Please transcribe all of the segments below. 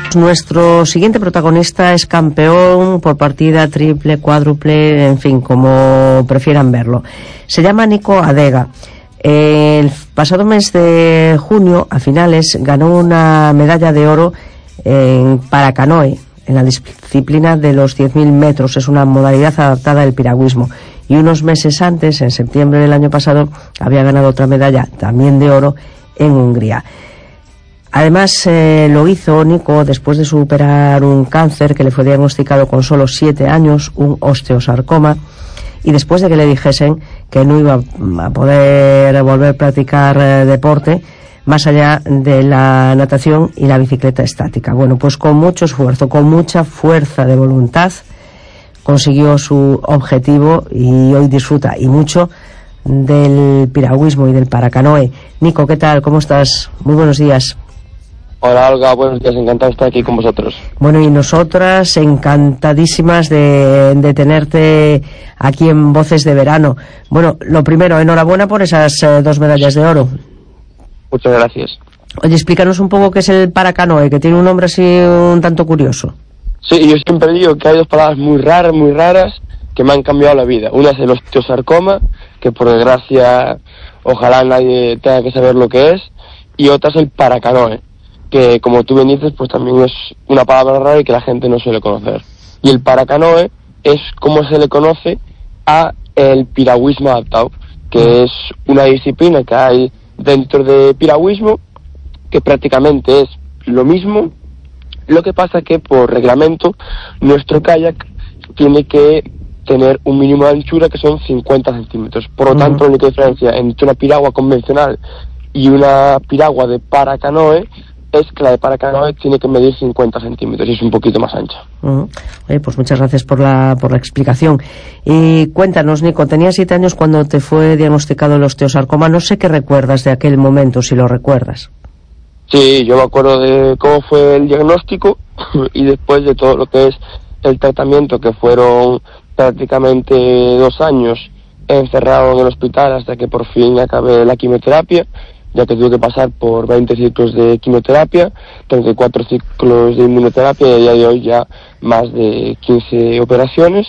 Nuestro siguiente protagonista es campeón por partida, triple, cuádruple, en fin, como prefieran verlo. Se llama Nico Adega. El pasado mes de junio, a finales, ganó una medalla de oro en paracanoe, en la disciplina de los 10.000 metros. Es una modalidad adaptada al piragüismo. Y unos meses antes, en septiembre del año pasado, había ganado otra medalla, también de oro, en Hungría. Además, lo hizo Nico después de superar un cáncer que le fue diagnosticado con solo 7 años, un osteosarcoma, y después de que le dijesen que no iba a poder volver a practicar deporte más allá de la natación y la bicicleta estática. Bueno, pues con mucho esfuerzo, con mucha fuerza de voluntad, consiguió su objetivo y hoy disfruta y mucho del piragüismo y del paracanoe. Nico, ¿qué tal? ¿Cómo estás? Muy buenos días. Hola Olga, buenos días, encantado de estar aquí con vosotros. Bueno, y nosotras encantadísimas de tenerte aquí en Voces de Verano. Bueno, lo primero, enhorabuena por esas 2 medallas de oro. Muchas gracias. Oye, explícanos un poco qué es el paracanoe, que tiene un nombre así un tanto curioso. Sí, yo siempre digo que hay 2 palabras muy raras, que me han cambiado la vida. Una es el osteosarcoma, que por desgracia ojalá nadie tenga que saber lo que es, y otra es el paracanoe, que como tú bien dices, pues también es una palabra rara y que la gente no suele conocer. Y el paracanoe es como se le conoce a el piragüismo adaptado, que es una disciplina que hay dentro de piragüismo, que prácticamente es lo mismo. Lo que pasa que por reglamento nuestro kayak tiene que tener un mínimo de anchura que son 50 centímetros. Por lo tanto, la única diferencia entre una piragua convencional y una piragua de paracanoe es que la de paracanoe tiene que medir 50 centímetros y es un poquito más ancha. Oye, pues muchas gracias por la explicación. Y cuéntanos, Nico, tenías 7 años cuando te fue diagnosticado el osteosarcoma. No sé qué recuerdas de aquel momento, si lo recuerdas. Sí, yo me acuerdo de cómo fue el diagnóstico y después de todo lo que es el tratamiento, que fueron prácticamente 2 años encerrado en el hospital hasta que por fin acabé la quimioterapia, ya que tuve que pasar por 20 ciclos de quimioterapia, 34 ciclos de inmunoterapia y a día de hoy ya más de 15 operaciones.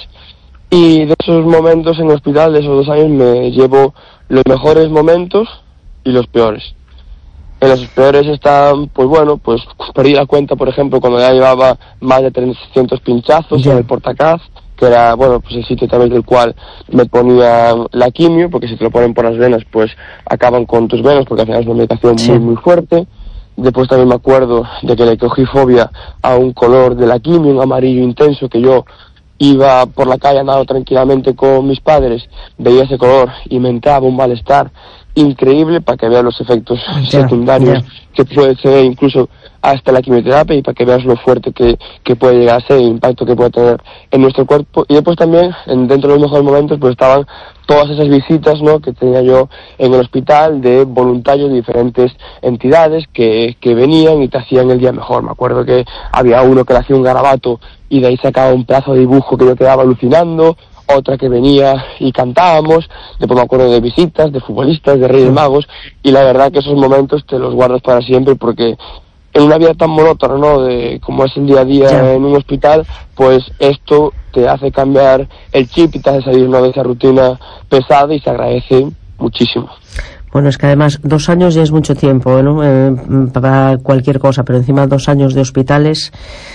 Y de esos momentos en el hospital, de esos 2 años, me llevo los mejores momentos y los peores. En los peores están, pues bueno, pues perdí la cuenta, por ejemplo, cuando ya llevaba más de 300 pinchazos en el portacaz, que era, bueno, pues el sitio a través del cual me ponían la quimio, porque si te lo ponen por las venas, pues acaban con tus venas, porque al final es una medicación muy fuerte. Después también me acuerdo de que le cogí fobia a un color de la quimio, un amarillo intenso, que yo iba por la calle andando tranquilamente con mis padres, veía ese color y me entraba un malestar increíble, para que veas los efectos secundarios que puede ser incluso hasta la quimioterapia, y para que veas lo fuerte que puede llegar a ser, el impacto que puede tener en nuestro cuerpo. Y después también, dentro de los mejores momentos, pues estaban todas esas visitas, ¿no?, que tenía yo en el hospital de voluntarios de diferentes entidades que venían y te hacían el día mejor. Me acuerdo que había uno que le hacía un garabato y de ahí sacaba un pedazo de dibujo que yo quedaba alucinando, otra que venía y cantábamos. Después me acuerdo de visitas, de futbolistas, de Reyes Magos, y la verdad que esos momentos te los guardas para siempre, porque en una vida tan monótona, ¿no?, de como es el día a día en un hospital, pues esto te hace cambiar el chip y te hace salir, ¿no?, de esa rutina pesada, y se agradece muchísimo. Bueno, es que además 2 años ya es mucho tiempo, ¿no?, para cualquier cosa, pero encima 2 años de hospitales,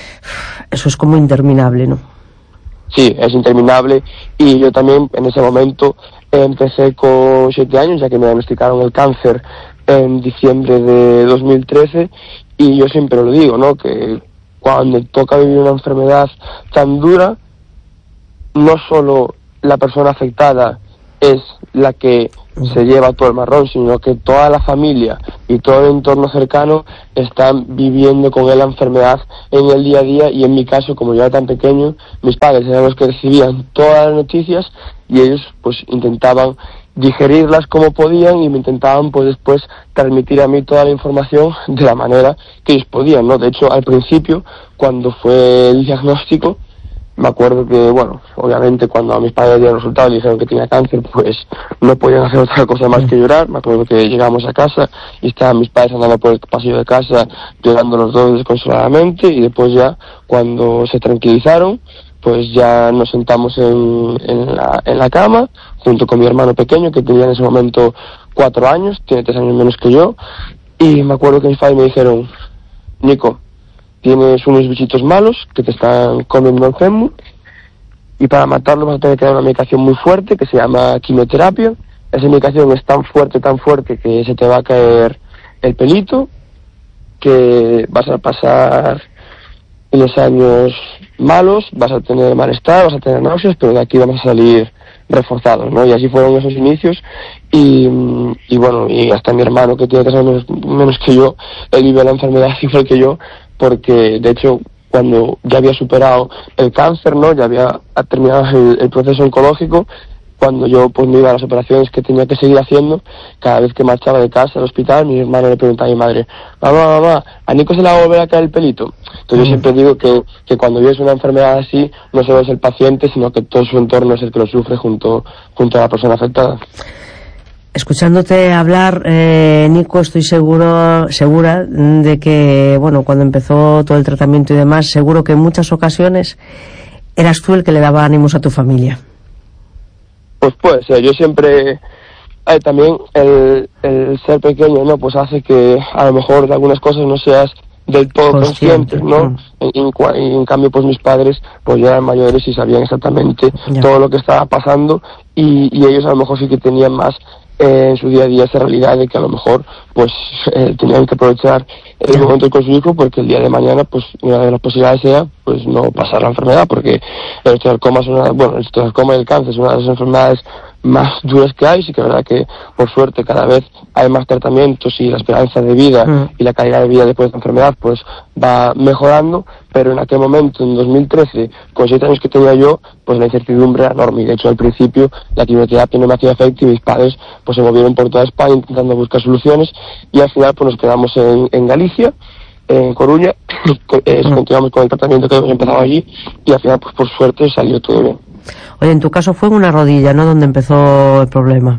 eso es como interminable, ¿no? Sí, es interminable, y yo también en ese momento empecé con 7 años, ya que me diagnosticaron el cáncer en diciembre de 2013, y yo siempre lo digo, ¿no?, que cuando toca vivir una enfermedad tan dura, no solo la persona afectada es la que se lleva todo el marrón, sino que toda la familia y todo el entorno cercano están viviendo con él la enfermedad en el día a día. Y en mi caso, como yo era tan pequeño, mis padres eran los que recibían todas las noticias y ellos pues intentaban digerirlas como podían y me intentaban pues después transmitir a mí toda la información de la manera que ellos podían, ¿no? De hecho, al principio, cuando fue el diagnóstico, me acuerdo que, bueno, obviamente cuando a mis padres dieron resultados y dijeron que tenía cáncer, pues no podían hacer otra cosa más que llorar. Me acuerdo que llegamos a casa y estaban mis padres andando por el pasillo de casa llorando los dos desconsoladamente, y después ya cuando se tranquilizaron, pues ya nos sentamos en la cama junto con mi hermano pequeño, que tenía en ese momento 4 años, tiene 3 años menos que yo, y me acuerdo que mis padres me dijeron: Nico, tienes unos bichitos malos que te están comiendo el fémur, y para matarlo vas a tener que dar una medicación muy fuerte que se llama quimioterapia. Esa medicación es tan fuerte que se te va a caer el pelito, que vas a pasar unos años malos, vas a tener malestar, vas a tener náuseas, pero de aquí vamos a salir reforzados, ¿no? Y así fueron esos inicios, y bueno, y hasta mi hermano, que tiene 3 años menos que yo, él vive la enfermedad igual que yo, porque de hecho cuando ya había superado el cáncer, ¿no? Ya había terminado el proceso oncológico, cuando yo pues me iba a las operaciones que tenía que seguir haciendo, cada vez que marchaba de casa al hospital, mi hermano le preguntaba a mi madre: mamá, ¿a Nico se le va a volver a caer el pelito? Entonces yo siempre digo que cuando vives una enfermedad así, no solo es el paciente, sino que todo su entorno es el que lo sufre junto a la persona afectada. Escuchándote hablar, Nico, estoy segura de que, bueno, cuando empezó todo el tratamiento y demás, seguro que en muchas ocasiones eras tú el que le daba ánimos a tu familia. Pues puede ser, yo siempre... también el ser pequeño, ¿no? Pues hace que a lo mejor de algunas cosas no seas del todo consciente, ¿no? Y en cambio, pues mis padres pues ya eran mayores y sabían exactamente todo lo que estaba pasando, y ellos a lo mejor sí que tenían más en su día a día esa realidad de que a lo mejor pues tenían que aprovechar el momento con su hijo, porque el día de mañana pues una de las posibilidades sea pues no pasar la enfermedad, porque el osteosarcoma y el cáncer es una de las enfermedades más duras que hay. Sí que es verdad que por suerte cada vez hay más tratamientos y la esperanza de vida y la calidad de vida después de la enfermedad pues va mejorando, pero en aquel momento, en 2013, con 7 años que tenía yo, pues la incertidumbre era enorme, y de hecho al principio la quimioterapia no me hacía efecto y mis padres pues se movieron por toda España intentando buscar soluciones, y al final pues nos quedamos en Galicia, en Coruña, continuamos con el tratamiento que hemos empezado allí, y al final pues por suerte salió todo bien. Oye, en tu caso fue en una rodilla, ¿no?, donde empezó el problema.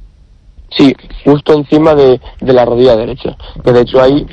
Sí, justo encima de la rodilla derecha, que de hecho ahí,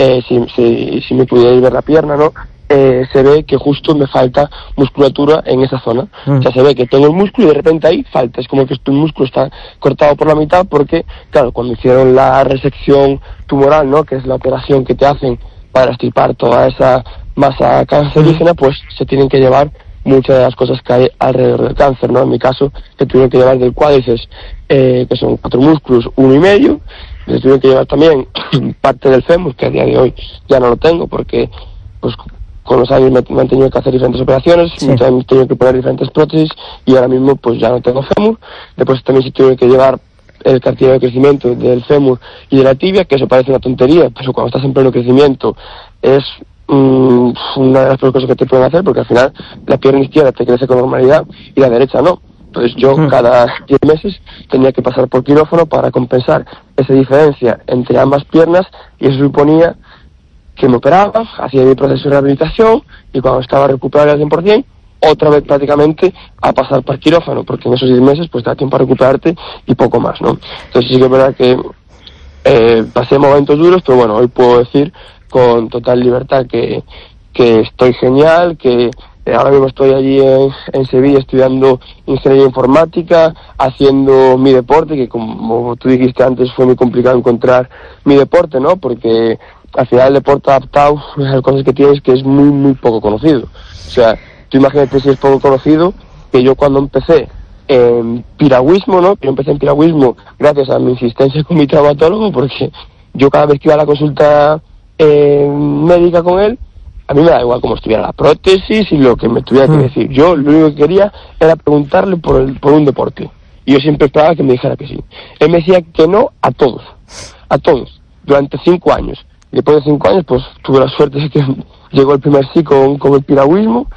si me pudierais ver la pierna, ¿no?, se ve que justo me falta musculatura en esa zona. O sea, se ve que tengo el músculo y de repente ahí falta, es como que el músculo está cortado por la mitad, porque claro, cuando hicieron la resección tumoral, ¿no?, que es la operación que te hacen para extirpar toda esa masa cancerígena, pues se tienen que llevar muchas de las cosas que hay alrededor del cáncer, ¿no? En mi caso, que tuvieron que llevar del cuádriceps, que son 4 músculos, 1 y medio, les tuvieron que llevar también parte del fémur, que a día de hoy ya no lo tengo, porque pues con los años me han tenido que hacer diferentes operaciones, me han tenido que poner diferentes prótesis, y ahora mismo pues ya no tengo fémur. Después también se tuvieron que llevar el cartílago de crecimiento del fémur y de la tibia, que eso parece una tontería, pero cuando estás en pleno crecimiento es una de las peores cosas que te pueden hacer, porque al final la pierna izquierda te crece con normalidad y la derecha no. Entonces yo cada 10 meses tenía que pasar por quirófano para compensar esa diferencia entre ambas piernas, y eso suponía que me operaba, hacía mi proceso de rehabilitación, y cuando estaba recuperado al 100%, otra vez prácticamente a pasar por quirófano, porque en esos 10 meses pues te da tiempo a recuperarte y poco más, ¿no? Entonces sí que es verdad que pasé momentos duros, pero bueno, hoy puedo decir con total libertad que estoy genial, que ahora mismo estoy allí en Sevilla estudiando ingeniería informática, haciendo mi deporte, que como tú dijiste antes fue muy complicado encontrar mi deporte, ¿no? Porque al final el deporte adaptado, una de las cosas que tienes que es muy, muy poco conocido. O sea, tú imagínate si es poco conocido, que yo cuando empecé en piragüismo, ¿no? Yo empecé en piragüismo gracias a mi insistencia con mi traumatólogo, porque yo cada vez que iba a la consulta médica con él, a mí me da igual cómo estuviera la prótesis y lo que me tuviera que decir. Yo lo único que quería era preguntarle por un deporte, y yo siempre esperaba que me dijera que sí. Él me decía que no a todos, durante 5 años. Y después de 5 años, pues tuve la suerte de que llegó el primer sí con el piragüismo,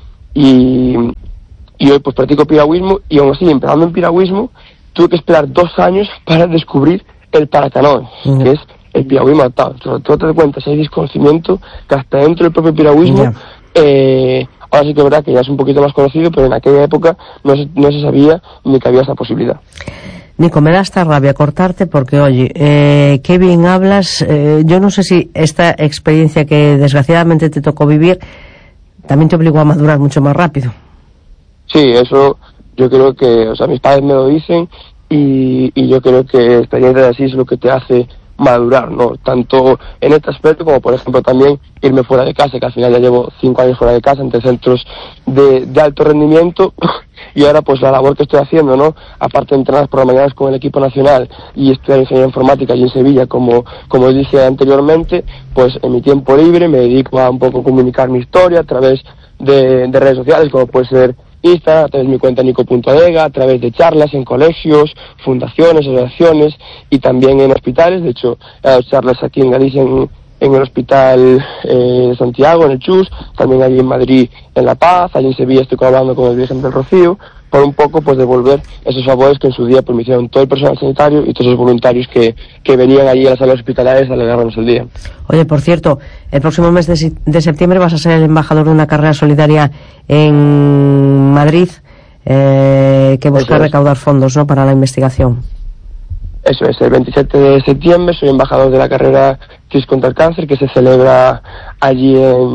y hoy pues practico piragüismo, y aún así, empezando en piragüismo, tuve que esperar 2 años para descubrir el paracanoe, que es el piragüismo adaptado. Tú te das cuenta, si hay desconocimiento, que hasta dentro del propio piragüismo ahora sí que es verdad que ya es un poquito más conocido, pero en aquella época no se sabía ni que había esa posibilidad. Nico, me da hasta rabia cortarte porque, oye, qué bien hablas. Yo no sé si esta experiencia que desgraciadamente te tocó vivir también te obligó a madurar mucho más rápido. Sí, eso yo creo que, o sea, mis padres me lo dicen y yo creo que experiencias así es lo que te hace madurar, ¿no? Tanto en este aspecto como, por ejemplo, también irme fuera de casa, que al final ya llevo 5 años fuera de casa entre centros de alto rendimiento y ahora pues la labor que estoy haciendo, ¿no? Aparte de entrenar por las mañanas con el equipo nacional y estudiar ingeniería informática allí en Sevilla, como dije anteriormente, pues en mi tiempo libre me dedico a un poco comunicar mi historia a través de redes sociales, como puede ser Instagram, a través de mi cuenta nico.adega, a través de charlas en colegios, fundaciones, asociaciones y también en hospitales. De hecho, he dado charlas aquí en Galicia en el hospital de Santiago, en el Chus, también allí en Madrid, en La Paz, allí en Sevilla estoy colaborando con el Virgen del Rocío, por un poco pues devolver esos favores que en su día pues, me hicieron todo el personal sanitario y todos los voluntarios que venían allí a las salas hospitalarias a alegrarnos el día. Oye, por cierto, el próximo mes de septiembre vas a ser el embajador de una carrera solidaria en Madrid que busca recaudar fondos, ¿no?, para la investigación. Eso es, el 27 de septiembre soy embajador de la carrera CIS contra el cáncer que se celebra allí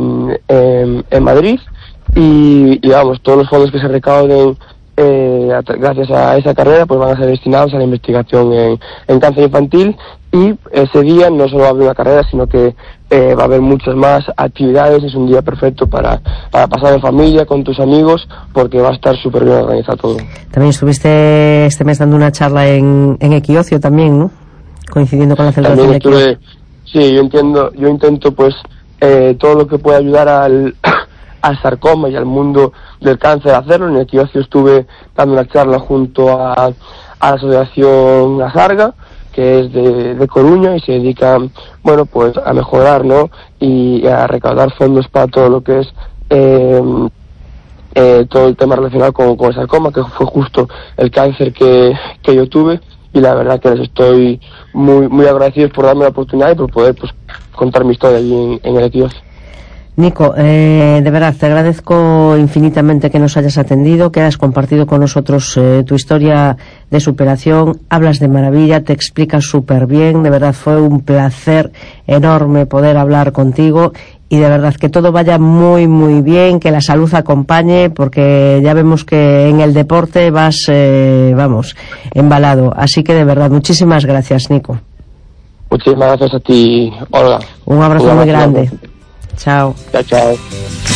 en Madrid y vamos, todos los fondos que se recauden gracias a esa carrera pues van a ser destinados a la investigación en cáncer infantil y ese día no solo va a haber una carrera sino que va a haber muchas más actividades. Es un día perfecto para pasar en familia, con tus amigos, porque va a estar súper bien organizado todo. También estuviste este mes dando una charla en Equiocio también, ¿no? Coincidiendo con la celebración de Equiocio. Sí, yo intento pues todo lo que pueda ayudar al sarcoma y al mundo del cáncer hacerlo. En Equiocio estuve dando una charla junto a la asociación Azarga, que es de Coruña y se dedica, bueno, pues a mejorar, ¿no?, y a recaudar fondos para todo lo que es todo el tema relacionado con el sarcoma, que fue justo el cáncer que yo tuve, y la verdad que les estoy muy muy agradecidos por darme la oportunidad y por poder pues contar mi historia allí en el Equiocio. Nico, de verdad te agradezco infinitamente que nos hayas atendido, que hayas compartido con nosotros tu historia de superación. Hablas de maravilla, te explicas súper bien, de verdad fue un placer enorme poder hablar contigo y de verdad que todo vaya muy muy bien, que la salud acompañe, porque ya vemos que en el deporte vas, embalado. Así que de verdad, muchísimas gracias, Nico. Muchísimas gracias a ti, Olga. Un abrazo muy grande. Chao. Chao.